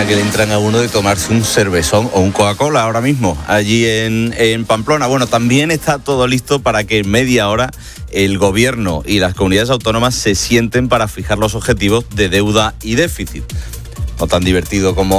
gana que le entran a uno de tomarse un cervezón o un Coca-Cola ahora mismo, allí en Pamplona. Bueno, también está todo listo para que en media hora el gobierno y las comunidades autónomas se sienten para fijar los objetivos de deuda y déficit. No tan divertido como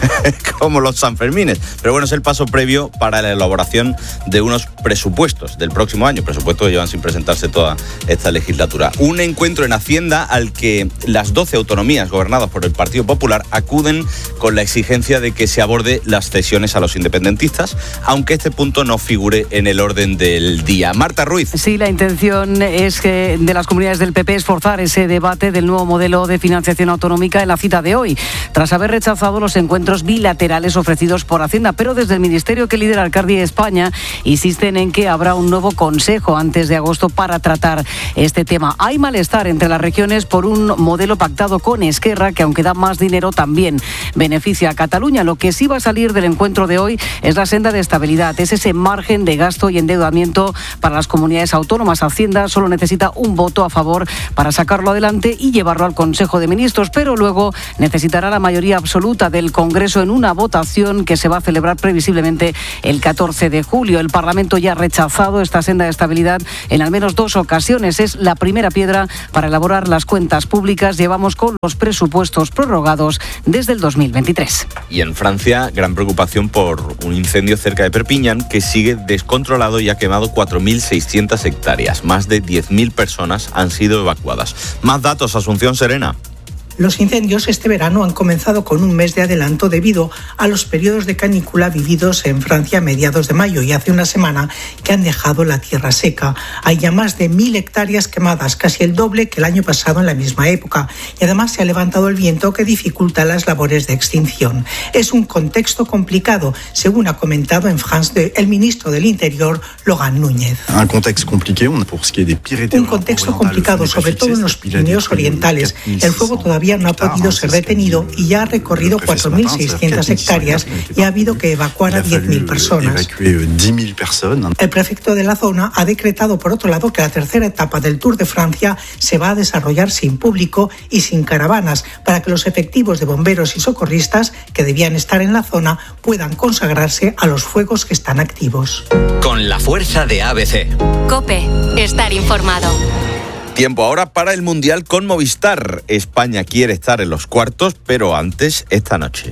los Sanfermines. Pero bueno, es el paso previo para la elaboración de unos presupuestos del próximo año. Presupuestos que llevan sin presentarse toda esta legislatura. Un encuentro en Hacienda al que las 12 autonomías gobernadas por el Partido Popular acuden con la exigencia de que se aborde las cesiones a los independentistas, aunque este punto no figure en el orden del día. Marta Ruiz. Sí, la intención es que de las comunidades del PP es forzar ese debate del nuevo modelo de financiación autonómica en la cita de hoy, tras haber rechazado los encuentros bilaterales ofrecidos por Hacienda. Pero desde el ministerio que lidera Arcardi España insisten en que habrá un nuevo consejo antes de agosto para tratar este tema. Hay malestar entre las regiones por un modelo pactado con Esquerra que, aunque da más dinero, también beneficia a Cataluña. Lo que sí va a salir del encuentro de hoy es la senda de estabilidad, es ese margen de gasto y endeudamiento para las comunidades autónomas. Hacienda solo necesita un voto a favor para sacarlo adelante y llevarlo al Consejo de Ministros, pero luego necesitará la mayoría absoluta del Congreso en una votación que se va a celebrar previsiblemente el 14 de julio. El Parlamento ya ha rechazado esta senda de estabilidad en al menos 2 ocasiones. Es la primera piedra para elaborar las cuentas públicas. Llevamos con los presupuestos prorrogados desde el 2023. Y en Francia, gran preocupación por un incendio cerca de Perpiñán que sigue descontrolado y ha quemado 4.600 hectáreas. Más de 10.000 personas han sido evacuadas. Más datos, Asunción Serena. Los incendios este verano han comenzado con un mes de adelanto debido a los periodos de canícula vividos en Francia a mediados de mayo y hace una semana que han dejado la tierra seca. Hay ya más de 1.000 hectáreas quemadas, casi el doble que el año pasado en la misma época. Y además se ha levantado el viento que dificulta las labores de extinción. Es un contexto complicado, según ha comentado en France 2 el ministro del Interior, Laurent Núñez. Un contexto complicado, sobre todo en los Pirineos Orientales. El fuego todavía no ha podido ser detenido y ya ha recorrido 4.600 hectáreas y ha habido que evacuar a 10.000 personas. El prefecto de la zona ha decretado, por otro lado, que la tercera etapa del Tour de Francia se va a desarrollar sin público y sin caravanas, para que los efectivos de bomberos y socorristas que debían estar en la zona puedan consagrarse a los fuegos que están activos. Con la fuerza de ABC. COPE. Estar informado. Tiempo ahora para el Mundial con Movistar. España quiere estar en los cuartos, pero antes, esta noche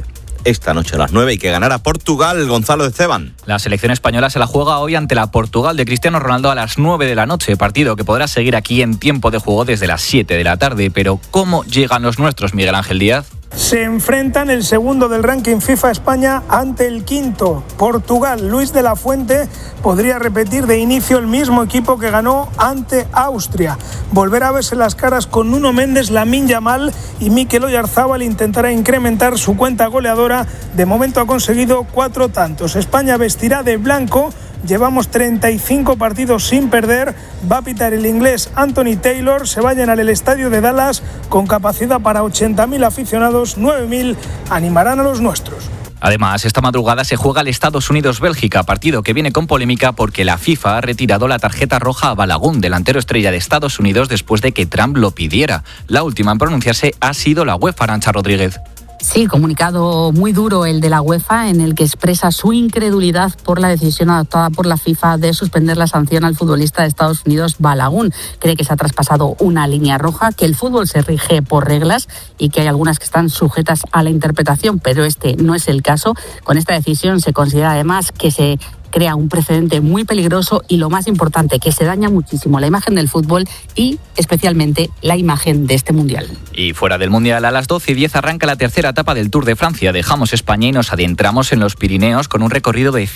a las 9 hay que ganar a Portugal. Gonzalo de Ceban. La selección española se la juega hoy ante la Portugal de Cristiano Ronaldo a las 9 de la noche, partido que podrá seguir aquí en tiempo de juego desde las 7 de la tarde. Pero ¿cómo llegan los nuestros, Miguel Ángel Díaz? Se enfrentan el segundo del ranking FIFA España ante el quinto, Portugal. Luis de la Fuente podría repetir de inicio el mismo equipo que ganó ante Austria. Volverá a verse las caras con Nuno Méndez, Lamine Yamal y Mikel Oyarzábal. Intentará incrementar su cuenta goleadora. De momento ha conseguido 4 tantos. España vestirá de blanco. Llevamos 35 partidos sin perder. Va a pitar el inglés Anthony Taylor. Se va a llenar el estadio de Dallas con capacidad para 80.000 aficionados. 9.000 animarán a los nuestros. Además, esta madrugada se juega el Estados Unidos-Bélgica, partido que viene con polémica porque la FIFA ha retirado la tarjeta roja a Balagun, delantero estrella de Estados Unidos, después de que Trump lo pidiera. La última en pronunciarse ha sido la UEFA, Arantxa Rodríguez. Sí, comunicado muy duro el de la UEFA en el que expresa su incredulidad por la decisión adoptada por la FIFA de suspender la sanción al futbolista de Estados Unidos, Balagun. Cree que se ha traspasado una línea roja, que el fútbol se rige por reglas y que hay algunas que están sujetas a la interpretación, pero este no es el caso. Con esta decisión se considera además que se crea un precedente muy peligroso y, lo más importante, que se daña muchísimo la imagen del fútbol y especialmente la imagen de este Mundial. Y fuera del Mundial, a las 12:10 arranca la tercera etapa del Tour de Francia. Dejamos España y nos adentramos en los Pirineos con un recorrido de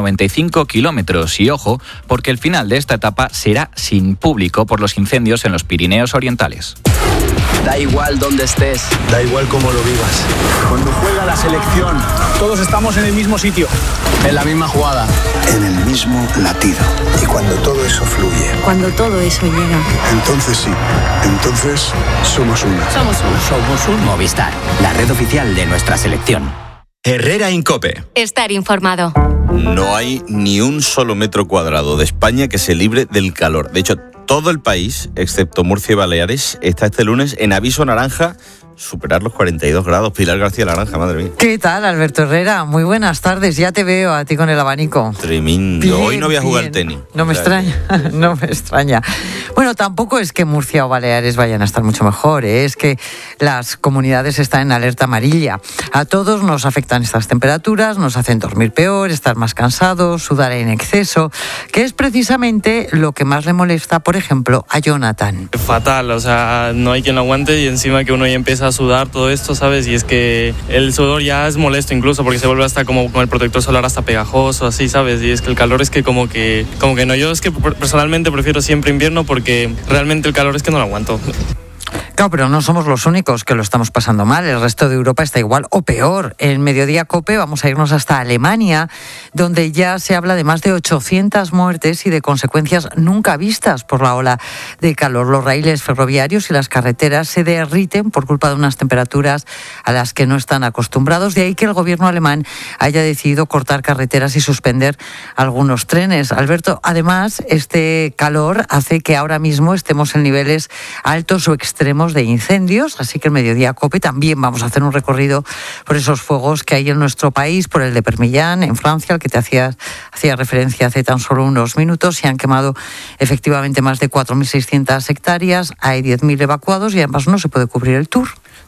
195 kilómetros. Y ojo, porque el final de esta etapa será sin público por los incendios en los Pirineos Orientales. Da igual dónde estés, da igual cómo lo vivas. Cuando juega la selección, todos estamos en el mismo sitio, en la misma jugada, en el mismo latido. Y cuando todo eso fluye, cuando todo eso llega, entonces sí, entonces somos uno. Somos un Movistar, la red oficial de nuestra selección. Herrera en COPE. Estar informado. No hay ni un solo metro cuadrado de España que se libre del calor. De hecho, todo el país, excepto Murcia y Baleares, está este lunes en aviso naranja superar los 42 grados. Pilar García Laranja, madre mía. ¿Qué tal, Alberto Herrera? Muy buenas tardes. Ya te veo a ti con el abanico. Tremendo. Bien, hoy no voy a jugar bien. tenis. No me extraña, no me extraña. Bueno, tampoco es que Murcia o Baleares vayan a estar mucho mejor, ¿eh? Es que las comunidades están en alerta amarilla. A todos nos afectan estas temperaturas, nos hacen dormir peor, estar más cansados, sudar en exceso, que es precisamente lo que más le molesta, por ejemplo, a Jonathan. Fatal, o sea, no hay quien lo aguante y encima que uno ya empieza a sudar todo esto, ¿sabes? Y es que el sudor ya es molesto incluso porque se vuelve hasta como con el protector solar hasta pegajoso, así, ¿sabes? Y es que el calor es que como que no. Yo es que personalmente prefiero siempre invierno porque realmente el calor es que no lo aguanto. Claro, pero no somos los únicos que lo estamos pasando mal. El resto de Europa está igual o peor. En Mediodía COPE vamos a irnos hasta Alemania, donde ya se habla de más de 800 muertes y de consecuencias nunca vistas por la ola de calor. Los raíles ferroviarios y las carreteras se derriten por culpa de unas temperaturas a las que no están acostumbrados. De ahí que el gobierno alemán haya decidido cortar carreteras y suspender algunos trenes. Alberto, además, este calor hace que ahora mismo estemos en niveles altos o extremos de incendios, así que en Mediodía COPE también vamos a hacer un recorrido por esos fuegos que hay en nuestro país, por el de Permillán, en Francia, al que te hacía referencia hace tan solo unos minutos. Se han quemado efectivamente más de 4.600 hectáreas, hay 10.000 evacuados y además no se puede cubrir el Tour.